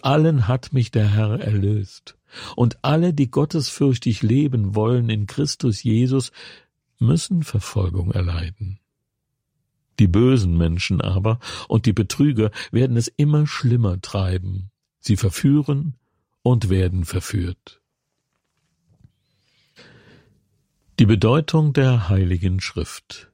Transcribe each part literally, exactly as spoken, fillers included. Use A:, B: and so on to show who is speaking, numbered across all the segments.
A: allen hat mich der Herr erlöst. Und alle, die gottesfürchtig leben wollen in Christus Jesus, müssen Verfolgung erleiden. Die bösen Menschen aber und die Betrüger werden es immer schlimmer treiben. Sie verführen und werden verführt. Die Bedeutung der Heiligen Schrift.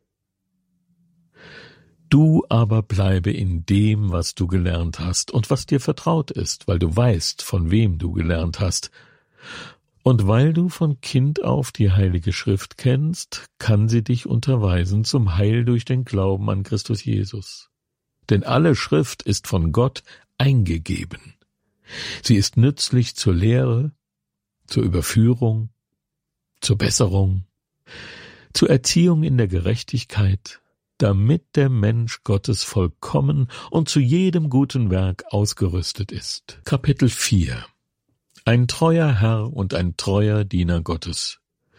A: Du aber bleibe in dem, was du gelernt hast und was dir vertraut ist, weil du weißt, von wem du gelernt hast. Und weil du von Kind auf die Heilige Schrift kennst, kann sie dich unterweisen zum Heil durch den Glauben an Christus Jesus. Denn alle Schrift ist von Gott eingegeben. Sie ist nützlich zur Lehre, zur Überführung, zur Besserung, zur Erziehung in der Gerechtigkeit, damit der Mensch Gottes vollkommen und zu jedem guten Werk ausgerüstet ist. Kapitel vier. Ein treuer Herr und ein treuer Diener Gottes.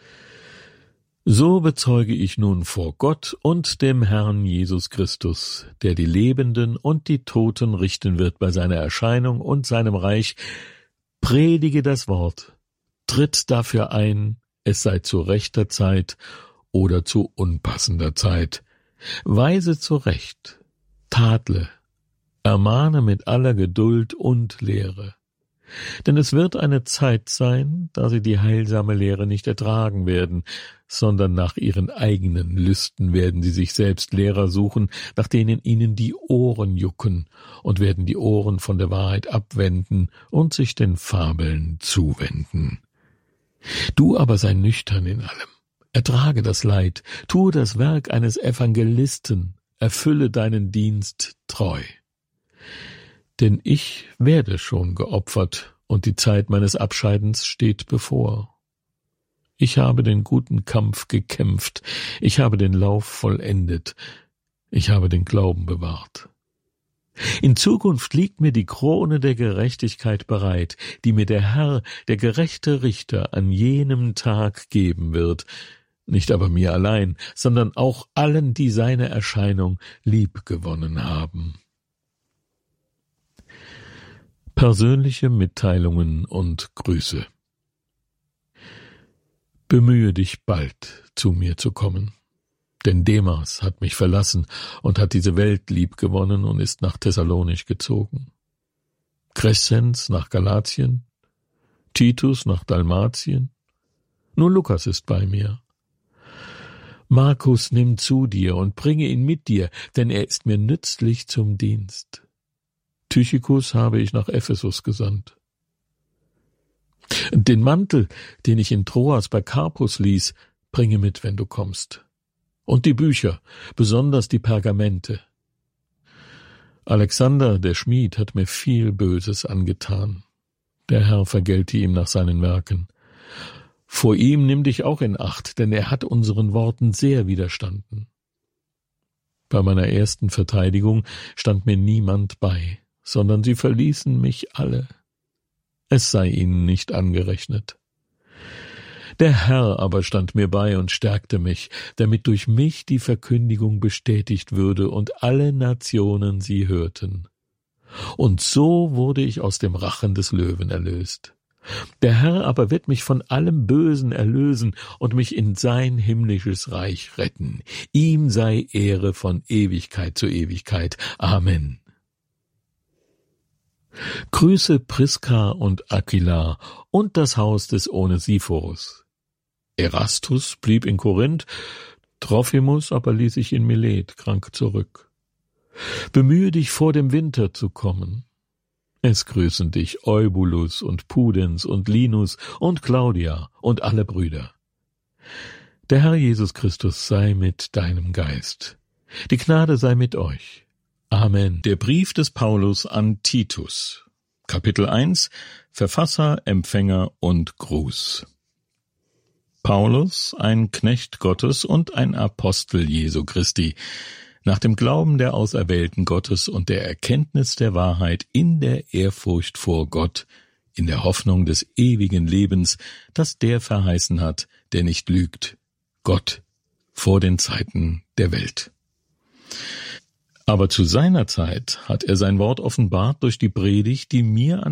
A: So bezeuge ich nun vor Gott und dem Herrn Jesus Christus, der die Lebenden und die Toten richten wird bei seiner Erscheinung und seinem Reich, predige das Wort, tritt dafür ein, es sei zu rechter Zeit oder zu unpassender Zeit, weise zurecht, tadle, ermahne mit aller Geduld und Lehre. Denn es wird eine Zeit sein, da sie die heilsame Lehre nicht ertragen werden, sondern nach ihren eigenen Lüsten werden sie sich selbst Lehrer suchen, nach denen ihnen die Ohren jucken, und werden die Ohren von der Wahrheit abwenden und sich den Fabeln zuwenden. Du aber sei nüchtern in allem. Ertrage das Leid, tue das Werk eines Evangelisten, erfülle deinen Dienst treu. Denn ich werde schon geopfert, und die Zeit meines Abscheidens steht bevor. Ich habe den guten Kampf gekämpft, ich habe den Lauf vollendet, ich habe den Glauben bewahrt. In Zukunft liegt mir die Krone der Gerechtigkeit bereit, die mir der Herr, der gerechte Richter, an jenem Tag geben wird, nicht aber mir allein, sondern auch allen, die seine Erscheinung liebgewonnen haben. Persönliche Mitteilungen und Grüße. Bemühe dich bald, zu mir zu kommen, denn Demas hat mich verlassen und hat diese Welt liebgewonnen und ist nach Thessalonich gezogen. Crescens nach Galatien, Titus nach Dalmatien, nur Lukas ist bei mir. Markus nimm zu dir und bringe ihn mit dir, denn er ist mir nützlich zum Dienst. Tychikus habe ich nach Ephesus gesandt. Den Mantel, den ich in Troas bei Carpus ließ, bringe mit, wenn du kommst. Und die Bücher, besonders die Pergamente. Alexander, der Schmied, hat mir viel Böses angetan. Der Herr vergelte ihm nach seinen Werken. Vor ihm nimm dich auch in Acht, denn er hat unseren Worten sehr widerstanden. Bei meiner ersten Verteidigung stand mir niemand bei, sondern sie verließen mich alle. Es sei ihnen nicht angerechnet. Der Herr aber stand mir bei und stärkte mich, damit durch mich die Verkündigung bestätigt würde und alle Nationen sie hörten. Und so wurde ich aus dem Rachen des Löwen erlöst. Der Herr aber wird mich von allem Bösen erlösen und mich in sein himmlisches Reich retten. Ihm sei Ehre von Ewigkeit zu Ewigkeit. Amen. Grüße Priska und Aquila und das Haus des Onesiphorus. Erastus blieb in Korinth, Trophimus aber ließ sich in Milet krank zurück. Bemühe dich, vor dem Winter zu kommen. Es grüßen dich Eubulus und Pudens und Linus und Claudia und alle Brüder. Der Herr Jesus Christus sei mit deinem Geist. Die Gnade sei mit euch. Amen. Der Brief des Paulus an Titus. Kapitel eins. Verfasser, Empfänger und Gruß. Paulus, ein Knecht Gottes und ein Apostel Jesu Christi, nach dem Glauben der Auserwählten Gottes und der Erkenntnis der Wahrheit in der Ehrfurcht vor Gott, in der Hoffnung des ewigen Lebens, das der verheißen hat, der nicht lügt, Gott, vor den Zeiten der Welt. Aber zu seiner Zeit hat er sein Wort offenbart durch die Predigt, die mir an